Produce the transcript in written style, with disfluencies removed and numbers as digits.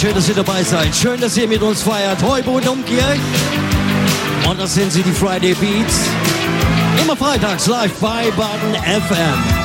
schön, dass ihr dabei seid. Schön, dass ihr mit uns feiert. Heuboden Umkirch. Und das sind sie, die Friday Beats. Immer freitags live bei Baden FM.